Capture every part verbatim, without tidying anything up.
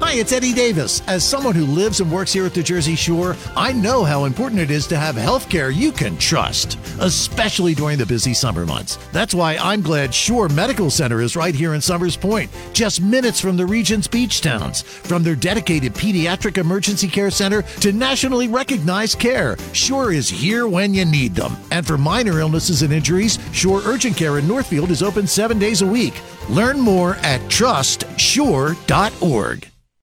Hi, it's Eddie Davis. As someone who lives and works here at the Jersey Shore, I know how important it is to have health care you can trust, especially during the busy summer months. That's why I'm glad Shore Medical Center is right here in Summers Point, just minutes from the region's beach towns. From their dedicated pediatric emergency care center to nationally recognized care, Shore is here when you need them. And for minor illnesses and injuries, Shore Urgent Care in Northfield is open seven days a week. Learn more at trust shore dot org.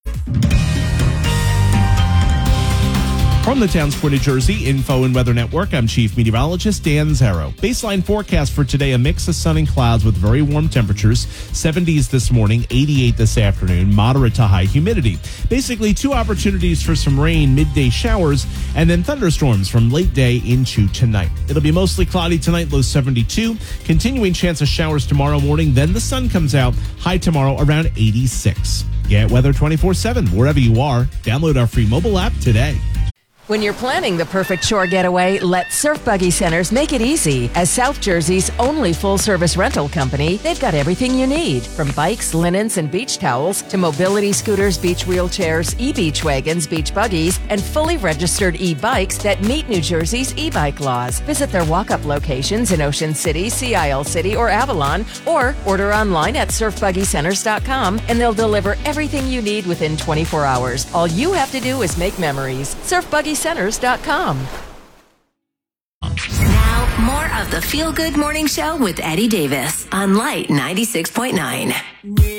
From the Towns Point of Jersey Info and Weather Network, I'm Chief Meteorologist Dan Zarrow. Baseline forecast for today, a mix of sun and clouds with very warm temperatures. seventies this morning, eighty-eight this afternoon, moderate to high humidity. Basically, two opportunities for some rain, midday showers, and then thunderstorms from late day into tonight. It'll be mostly cloudy tonight, low seventy-two. Continuing chance of showers tomorrow morning, then the sun comes out, high tomorrow around eighty-six. Get weather twenty-four seven wherever you are. Download our free mobile app today. When you're planning the perfect shore getaway, let Surf Buggy Centers make it easy. As South Jersey's only full-service rental company, they've got everything you need, from bikes, linens, and beach towels to mobility scooters, beach wheelchairs, e-beach wagons, beach buggies, and fully registered e-bikes that meet New Jersey's e-bike laws. Visit their walk-up locations in Ocean City, Sea Isle City, or Avalon, or order online at surf buggy centers dot com, and they'll deliver everything you need within twenty-four hours. All you have to do is make memories. surf buggy centers dot com. Now, more of the Feel Good Morning Show with Eddie Davis on Light ninety-six point nine.